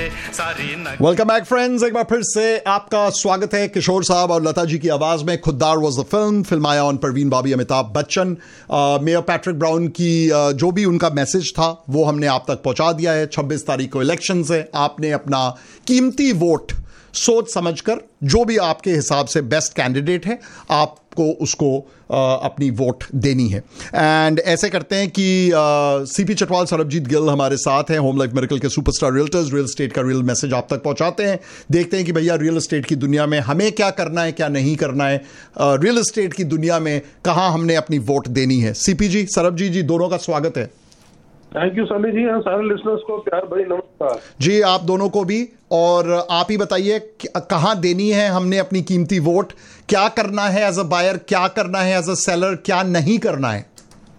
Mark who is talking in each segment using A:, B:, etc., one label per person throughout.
A: सारी
B: welcome back friends, एक बार फिर से आपका स्वागत है। किशोर साहब और लता जी की आवाज में खुद्दार वाज द फिल्म आया on Parveen Babi, Amitabh Bachchan, mayor Patrick brown की जो भी उनका मैसेज था वो हमने आप तक पहुंचा दिया है। 26 तारीख को इलेक्शन है, आपने अपना कीमती वोट सोच समझकर जो भी आपके हिसाब से बेस्ट कैंडिडेट है आपको उसको अपनी वोट देनी है। एंड ऐसे करते हैं कि सीपी चटवाल, सरबजीत गिल हमारे साथ हैं, होम लाइफ मिरेकल के सुपरस्टार रियल्टर्स, रियल एस्टेट का रियल मैसेज आप तक पहुंचाते हैं। देखते हैं कि भैया रियल एस्टेट की दुनिया में हमें क्या करना है, क्या नहीं करना है, रियल एस्टेट की दुनिया में कहां हमने अपनी वोट देनी है। सीपी जी, सरबजीत जी, दोनों का स्वागत है।
C: थैंक यू सनी जी, सारे लिसनर्स को प्यार भरी नमस्कार
B: जी। आप दोनों को भी, और आप ही बताइए कहां देनी है हमने अपनी कीमती वोट, क्या करना है एज अ बायर, क्या करना है एज अ सेलर, क्या नहीं करना है।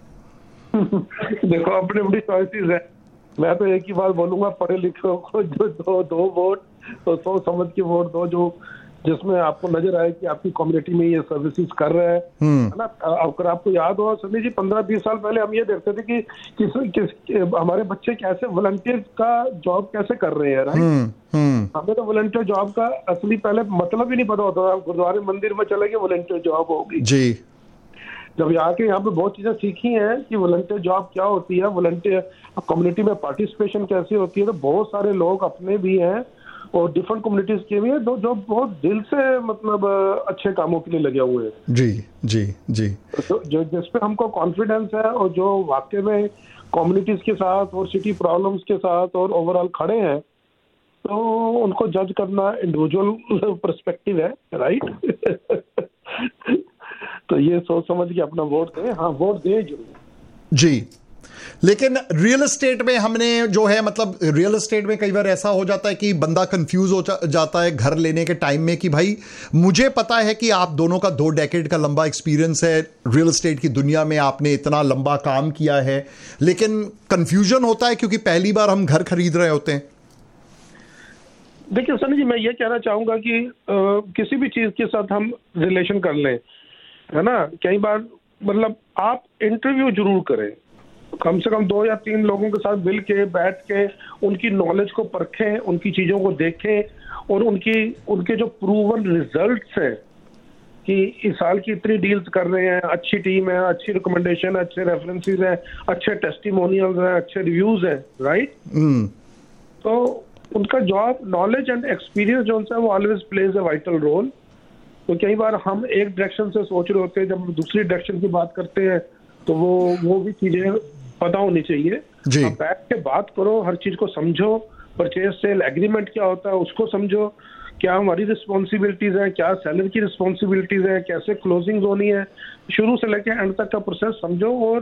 C: देखो, अपनी अपनी चॉइसेस है। मैं तो एक ही बात बोलूंगा, पढ़े लिखे को जो दो वोट तो सोच समझ के वोट दो, जो जिसमें आपको नजर आए कि आपकी कम्युनिटी में ये सर्विसेज कर रहे हैं, है ना। अगर आपको याद हो सनी जी, 15-20 साल पहले हम ये देखते थे कि हमारे बच्चे कैसे वॉलंटियर का जॉब कैसे कर रहे हैं, राइट। हमें तो वॉलंटियर जॉब का असली पहले मतलब ही नहीं पता होता था। गुरुद्वारे मंदिर में चले गए, वॉलंटियर जॉब होगी जी। जब आके यहाँ पे बहुत चीजें सीखी हैं कि वॉलंटियर जॉब क्या होती है, वॉलंटियर कम्युनिटी में पार्टिसिपेशन कैसी होती है, तो बहुत सारे लोग अपने भी हैं और डिफरेंट कम्युनिटीज के भी हैं जो बहुत दिल से मतलब अच्छे कामों के लिए लगे हुए हैं। जी
B: जी जी।
C: तो जो जिसपे हमको कॉन्फिडेंस है और जो वाकई में कम्युनिटीज के साथ और सिटी प्रॉब्लम्स के साथ और ओवरऑल खड़े हैं, तो उनको जज करना इंडिविजुअल पर्सपेक्टिव है, राइट। तो ये सोच समझ के अपना वोट दें। हाँ, वोट दें जरूर
B: जी। लेकिन रियल एस्टेट में हमने जो है, मतलब रियल एस्टेट में कई बार ऐसा हो जाता है कि बंदा कंफ्यूज हो जाता है घर लेने के टाइम में कि भाई मुझे पता है कि आप दोनों का 2 डेकेड का लंबा एक्सपीरियंस है रियल एस्टेट की दुनिया में, आपने इतना लंबा काम किया है, लेकिन कंफ्यूजन होता है क्योंकि पहली बार हम घर खरीद रहे होते हैं।
C: देखिए सनी जी, मैं ये कहना चाहूंगा कि किसी भी चीज के साथ हम रिलेशन कर लें, है ना। कई बार मतलब आप इंटरव्यू जरूर करें, कम से कम 2 या 3 लोगों के साथ मिल के बैठ के उनकी नॉलेज को परखें, उनकी चीजों को देखें और उनके जो प्रूवन रिजल्ट्स हैं कि इस साल की इतनी डील्स कर रहे हैं, अच्छी टीम है, अच्छी रिकमेंडेशन, अच्छे रेफरेंसेस हैं, अच्छे टेस्टिमोनियल्स हैं, अच्छे रिव्यूज हैं, राइट। तो उनका जॉब नॉलेज एंड एक्सपीरियंस जो है वो always plays a vital role. तो कई बार हम एक डायरेक्शन से सोच रहे होते हैं, जब हम दूसरी डायरेक्शन की बात करते हैं तो वो भी चीजें पता होनी चाहिए। आप बैठ के बात करो, हर चीज को समझो, परचेज सेल एग्रीमेंट क्या होता है उसको समझो, क्या हमारी रिस्पॉन्सिबिलिटीज है, क्या सेलर की रिस्पॉन्सिबिलिटीज है, कैसे क्लोजिंग होनी है, शुरू से लेकर एंड तक का प्रोसेस समझो। और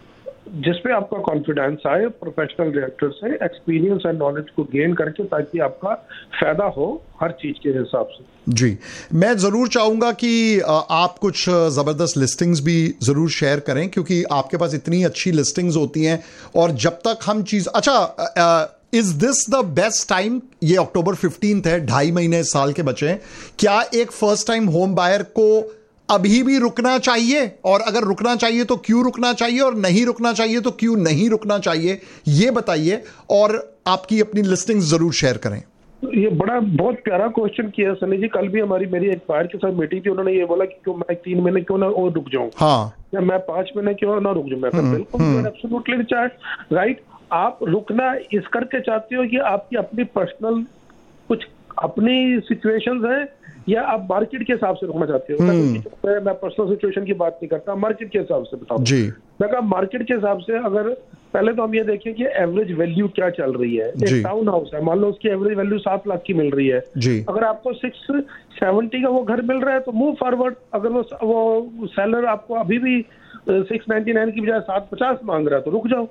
C: जिसपे आपका कॉन्फिडेंस आए, प्रोफेशनल डायरेक्टर से एक्सपीरियंस एंड नॉलेज को गेन करके, ताकि आपका फायदा हो हर चीज के हिसाब से।
B: जी, मैं जरूर चाहूंगा कि आप कुछ जबरदस्त लिस्टिंग्स भी जरूर शेयर करें, क्योंकि आपके पास इतनी अच्छी लिस्टिंग्स होती हैं। और जब तक हम चीज, अच्छा, is this the best time? ये अक्टूबर 15 है, 2.5 महीने साल के बचे हैं। क्या एक फर्स्ट टाइम होम बायर को अभी भी रुकना चाहिए, और अगर रुकना चाहिए तो क्यों रुकना चाहिए, और नहीं रुकना चाहिए तो क्यों नहीं रुकना चाहिए, ये बताइए। और आपकी अपनी लिस्टिंग्स जरूर शेयर करें।
C: ये बहुत प्यारा क्वेश्चन किया सनी जी। कल भी मेरी एक बायर के साथ मीटिंग थी, उन्होंने ये बोला कि क्यों मैं 3 महीने क्यों ना और रुक जाऊं,
B: हाँ,
C: या मैं 5 महीने क्यों ना रुक जाऊं। मैं बिल्कुल एब्सोल्युटली राइट। आप रुकना इस करके चाहते हो कि आपकी अपनी पर्सनल कुछ अपनी सिचुएशंस है, या आप मार्केट के हिसाब से रुकना चाहते हो? मैं पर्सनल सिचुएशन की बात नहीं करता, मार्केट के हिसाब से बताऊं जी। मैं कहा मार्केट के हिसाब से, अगर पहले तो हम ये देखें कि एवरेज वैल्यू क्या चल रही है। एक टाउन हाउस है, मान लो उसकी एवरेज वैल्यू 7 लाख की मिल रही है जी। अगर आपको 670 का वो घर मिल रहा है तो मूव फॉरवर्ड। अगर वो सेलर आपको अभी भी 699 की बजाय 750 मांग रहा है तो रुक जाओ।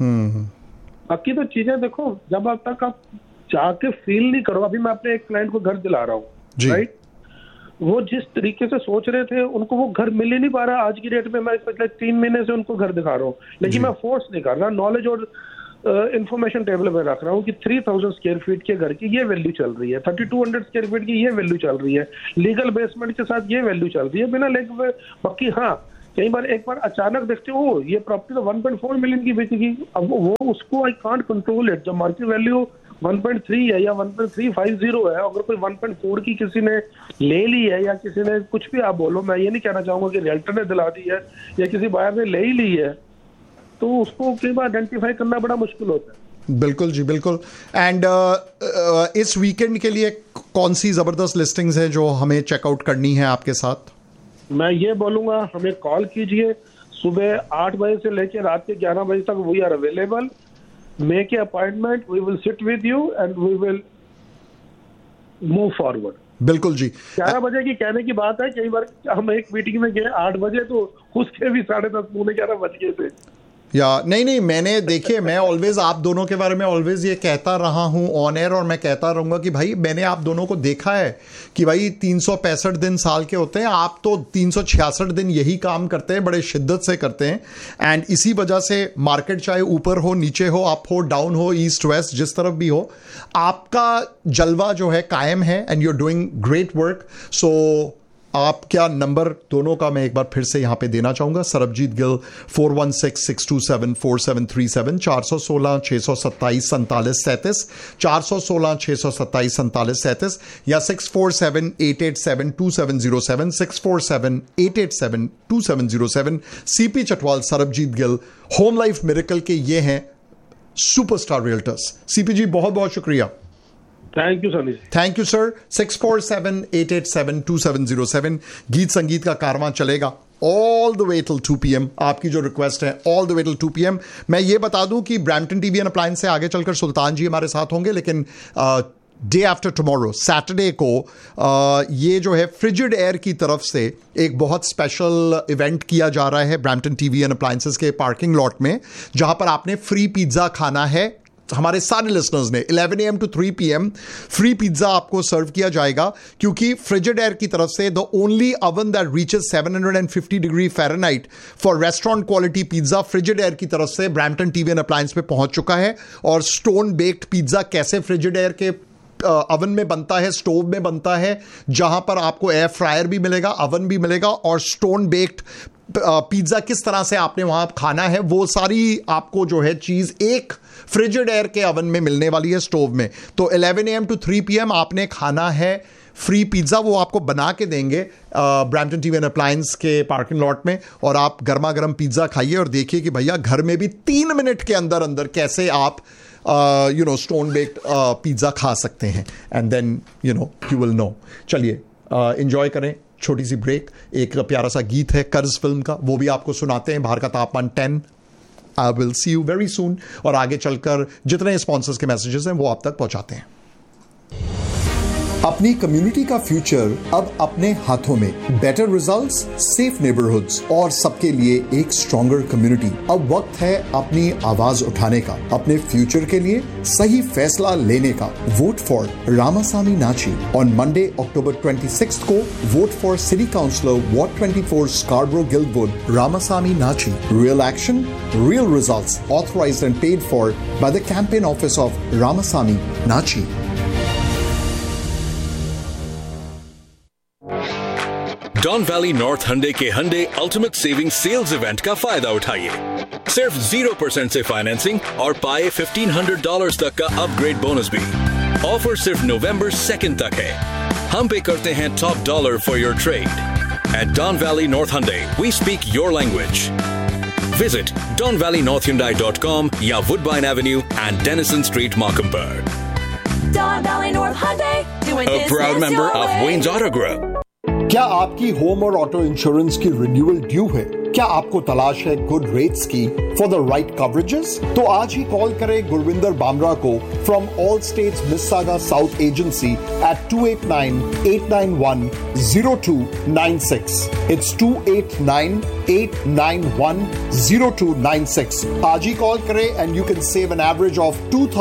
C: बाकी तो चीजें देखो, जब तक आप जाके फील नहीं करो। अभी मैं अपने एक क्लाइंट को घर दिला रहा हूँ, राइट। वो जिस तरीके से सोच रहे थे, उनको वो घर मिल ही नहीं पा रहा आज की डेट में। मैं पिछले 3 महीने से उनको घर दिखा रहा हूँ, लेकिन मैं फोर्स नहीं कर रहा, नॉलेज और इंफॉर्मेशन टेबल में रख रहा हूँ कि 3000 स्क्वायर फीट के घर की ये वैल्यू चल रही है, 3200 स्क्वायर फीट की ये वैल्यू चल रही है, लीगल बेसमेंट के साथ ये वैल्यू चल रही है, बिना लेके। बाकी हाँ, कई बार एक बार अचानक देखते हो ये प्रॉपर्टी तो 1.4 मिलियन की बेचेगी, अब वो उसको आई कांट कंट्रोल इट। जब मार्केट वैल्यू 1.3 है या 1.350 है, अगर कोई 1.4 की किसी ने ले ली है या किसी ने कुछ भी आप बोलो, मैं ये नहीं कहना चाहूंगा कि रियल्टर ने दिला दी है या किसी बायर ने ले ही ली है, तो उसको कई बार आइडेंटिफाई करना बड़ा मुश्किल होता है।
B: बिल्कुल जी, बिल्कुल। एंड इस वीकेंड के लिए कौन सी जबरदस्त लिस्टिंग्स हैं जो हमें चेकआउट करनी है आपके साथ?
C: मैं ये बोलूंगा, हमें कॉल कीजिए, सुबह 8 बजे से लेकर रात के 11 बजे तक we are available. Make a appointment, we will sit with you and we will move forward.
B: बिल्कुल जी।
C: 11 बजे की कहने की बात है, कई बार हम एक मीटिंग में गए 8 बजे, तो उसके भी 10:30 पौने 11 बज गए थे।
B: या नहीं, मैंने देखिए, मैं ऑलवेज आप दोनों के बारे में ऑलवेज ये कहता रहा हूं ऑन एयर, और मैं कहता रहूंगा कि भाई मैंने आप दोनों को देखा है कि भाई 365 दिन साल के होते हैं, आप तो 366 दिन यही काम करते हैं, बड़े शिद्दत से करते हैं। एंड इसी वजह से मार्केट चाहे ऊपर हो, नीचे हो, अप हो, डाउन हो, ईस्ट वेस्ट, जिस तरफ भी हो, आपका जलवा जो है कायम है and you are doing great work. सो आप क्या नंबर दोनों का मैं एक बार फिर से यहां पे देना चाहूंगा, सरबजीत गिल 4166274737, 416-627-4737, 416-627-4737 या 647-887-2707, 647-887-2707। CP Chatwal, Sarabjit Gill, home life miracle के ये हैं सुपरस्टार रियल्टर्स। सीपी जी बहुत बहुत शुक्रिया।
C: Thank you Sunny ji.
B: Thank you sir. 647-887-2707। गीत संगीत का कारवां चलेगा all the way till 2 PM। आपकी जो रिक्वेस्ट है all the way till 2 PM। मैं ये बता दूं कि ब्रैम्पटन टीवी एंड अप्लायंस से आगे चलकर सुल्तान जी हमारे साथ होंगे, लेकिन डे आफ्टर टुमारो सैटरडे को ये जो है फ्रिजिड एयर की तरफ से एक बहुत स्पेशल इवेंट किया जा रहा है ब्रैम्पटन टीवी एंड अप्लायंसेस के पार्किंग लॉट में, जहां पर आपने फ्री पिज्जा खाना है। हमारे सारे लिसनर्स ने 11 AM to 3 PM free pizza आपको सर्व किया जाएगा, क्योंकि फ्रिजिड एयर की तरफ से the only oven that reaches 750 degree Fahrenheit for restaurant quality pizza frigid air की तरफ से ब्रैम्पटन टीवी एंड अप्लायंस पे पहुंच चुका है। और स्टोन बेक्ड पिज्जा कैसे फ्रिजिड एयर के अवन में बनता है, स्टोव में बनता है, जहां पर आपको एयर फ्रायर भी मिलेगा, अवन भी मिलेगा, और स्टोन बेक्ड पिज्जा किस तरह से आपने वहां खाना है, वो सारी आपको जो है चीज एक फ्रिजिड एयर के अवन में मिलने वाली है, स्टोव में। तो 11 AM to 3 PM आपने खाना है फ्री पिज्जा, वो आपको बना के देंगे ब्रैम्पटन टीवी एंड अप्लायंस के पार्किंग लॉट में, और आप गर्मा गर्म पिज्जा खाइए और देखिए कि भैया घर में भी 3 मिनट के अंदर अंदर कैसे आप स्टोन बेक्ड पिज्जा खा सकते हैं। And then you will know. चलिए एंजॉय करें, छोटी सी ब्रेक, एक प्यारा सा गीत है कर्ज फिल्म का, वो भी आपको सुनाते हैं। बाहर का तापमान 10। I will see you very soon. और आगे चलकर जितने स्पॉन्सर्स के मैसेजेस हैं वो आप तक पहुंचाते हैं। अपनी कम्युनिटी का फ्यूचर अब अपने हाथों में। बेटर रिजल्ट्स, सेफ नेबरहुड्स और सबके लिए एक स्ट्रॉन्गर कम्युनिटी। अब वक्त है अपनी आवाज उठाने का, अपने फ्यूचर के लिए सही फैसला लेने का। वोट फॉर रामासामी नाची। ऑन मंडे October 26 को vote for city councillor ward 24 Scarborough गिल्डवुड Ramasamy नाची। Real action, real results, authorised and paid for by the campaign office of Ramasamy नाची।
A: डॉन वैली नॉर्थ हंडे के हंडे अल्टीमेट सेविंग सेल्स इवेंट का फायदा उठाइए। सिर्फ 0% से फाइनेंसिंग और पाए $1,500 तक का अपग्रेड बोनस भी। ऑफर सिर्फ November 2nd तक है। हम पे करते हैं top dollar for your trade. At dawn valley north Hande we speak your language. Visit donvalleynorthhyundai.com या वुडबाइन Avenue and Denison street, Mockingbird.
D: Don Valley North Hyundai, doing
A: A
D: business
A: proud member
D: your
A: of
D: way.
A: Wayne's Auto Group.
B: क्या आपकी home और auto insurance की renewal due है? क्या आपको तलाश है गुड रेट्स की फॉर द राइट कवरेजेस? तो आज ही कॉल करें गुरविंदर बामरा को from all states मिस्सागा south agency eight 289-891-0296। It's 289-891-0296। आज ही कॉल करें and you can save an average of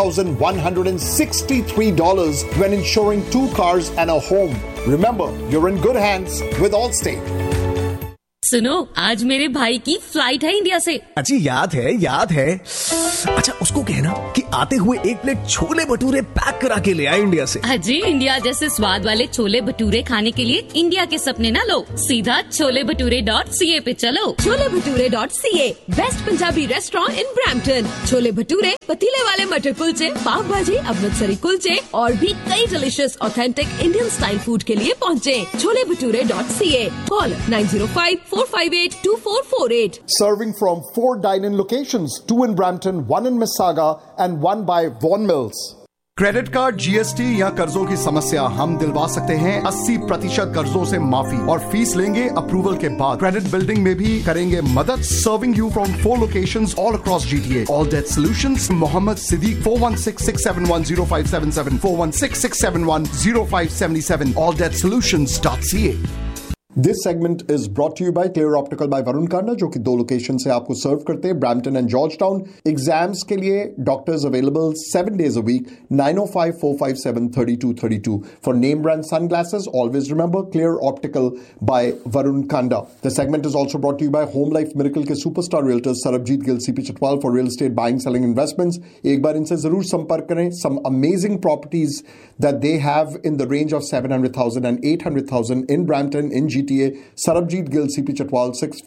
B: $2,163 when insuring 2 cars and a home. Remember, you're in good hands with Allstate.
E: सुनो, आज मेरे भाई की फ्लाइट है इंडिया से।
F: अच्छी याद है। अच्छा, उसको कहना कि आते हुए एक प्लेट छोले भटूरे पैक करा के ले आए इंडिया से।
E: अजी, इंडिया जैसे स्वाद वाले छोले भटूरे खाने के लिए इंडिया के सपने ना लो, सीधा छोलेभटूरे.ca पे चलो।
D: छोलेभटूरे.ca, best Punjabi restaurant in Brampton. Chole bhature, पतीले वाले मटर कुलचे, पाव भाजी, अमृतसरी कुलचे और भी कई delicious authentic Indian style food के लिए पहुँचे छोलेभटूरे.ca। Call 905-458-2448.
B: Serving from 4 dine-in locations, 2 in Brampton, 1 in Mississauga and 1 by Vaughan Mills. Credit card, GST या कर्जों की समस्या हम दिलवा सकते हैं 80% कर्जों से माफी और फीस लेंगे अप्रूवल के बाद। क्रेडिट बिल्डिंग में भी करेंगे मदद। Serving you from 4 locations all across GTA. All Debt Solutions, Mohammed Siddiq, 416-671-0577, 416-671-0577, alldebtsolutions.ca. This segment is brought to you by Clear Optical by Varun Kanda, जो कि 2 लोकेशन से आपको सर्व करते हैं, Brampton and George town. Exams के लिए doctors available 7 days a week, 905-457-3232. For name brand sunglasses, always remember Clear Optical by Varun Kanda. The segment is also brought to you by Home Life Miracle के superstar realtors Sarabjit Gill, CP Chatwal for real estate buying, selling, investments. एक बार इनसे जरूर संपर्क करें। Some amazing properties that they have in the range of 700,000 and 800,000 in Brampton, in GTA. Sarabjeet Gill, CP Chatwal,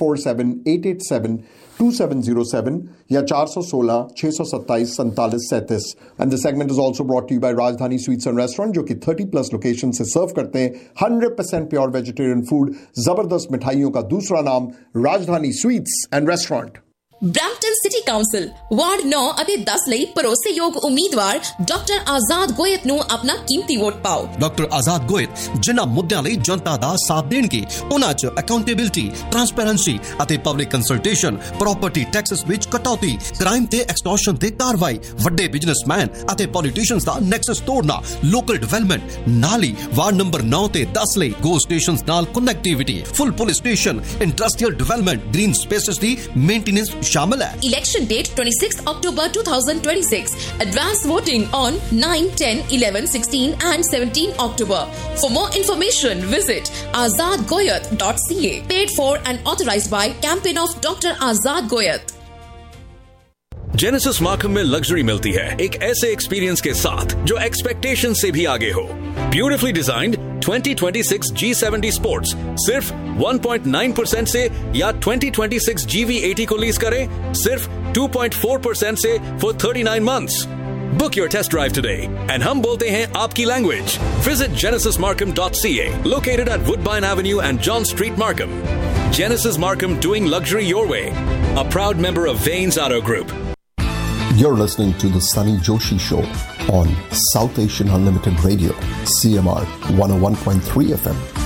B: 647-887-2707 या 416-627-4737. And the segment is also brought to you by Rajdhani Sweets and Restaurant, जो कि 30+ location से सर्व करते हैं 100% pure vegetarian food. जबरदस्त मिठाइयों का दूसरा नाम राजधानी sweets and restaurant.
G: Brampton city council ward 9 ਅਤੇ 10 ਲਈ ਭਰੋਸੇਯੋਗ ਉਮੀਦਵਾਰ ਡਾਕਟਰ ਆਜ਼ਾਦ ਗੋਇਤ ਨੂੰ ਆਪਣਾ ਕੀਮਤੀ ਵੋਟ ਪਾਓ।
H: ਡਾਕਟਰ ਆਜ਼ਾਦ ਗੋਇਤ ਜਿਨ੍ਹਾਂ ਮੁੱਦਿਆਂ ਲਈ ਜਨਤਾ ਦਾ ਸਾਥ ਦੇਣਗੇ ਉਹਨਾਂ 'ਚ ਅਕਾਊਂਟੇਬਿਲਟੀ, ਟ੍ਰਾਂਸਪੇਰੈਂਸੀ ਅਤੇ ਪਬਲਿਕ ਕੰਸਲਟੇਸ਼ਨ, ਪ੍ਰਾਪਰਟੀ ਟੈਕਸਸ ਵਿੱਚ ਕਟੌਤੀ, ਕ੍ਰਾਈਮ ਤੇ ਐਕਸਟੋਰਸ਼ਨ ਤੇ ਕਾਰਵਾਈ, ਵੱਡੇ ਬਿਜ਼ਨਸਮੈਨ ਅਤੇ ਪੋਲੀਟੀਸ਼ੀਅਨਸ ਦਾ ਨੈਕਸਸ ਤੋੜਨਾ, ਲੋਕਲ ਡਿਵੈਲਪਮੈਂਟ, ਨਾਲ ਹੀ ਵਾਰਡ ਨੰਬਰ 9 ਤੇ 10 ਲਈ ਗੋ ਸਟੇਸ਼ਨਸ ਨਾਲ ਕਨੈਕਟੀਵਿਟੀ, ਫੁੱਲ police station, industrial development, green spaces ਦੀ ਮੇਨਟੇਨੈਂਸ शामिल है।
G: Election date 26 October 2026. Advance voting on 9, 10, 11, 16 and 17 October. For more information, visit azadgoyat.ca. Paid for and authorized by Campaign of Dr. Azad Goyat.
A: Genesis Markham में luxury मिलती है एक ऐसे experience के साथ जो एक्सपेक्टेशन से भी आगे हो। ब्यूटिफुली डिजाइन्ड 2026 G70 स्पोर्ट्स सिर्फ 1.9% से या 2026 GV80 को लीज करें सिर्फ 2.4% से for 39 months. Book your test drive today and हम बोलते हैं आपकी language. Visit genesismarkham.ca, located at Woodbine Avenue and John Street, Markham. Genesis Markham, doing luxury your way. A proud member of Vanes Auto Group.
I: You're listening to The Sunny Joshi Show on South Asian Unlimited Radio, CMR 101.3 FM.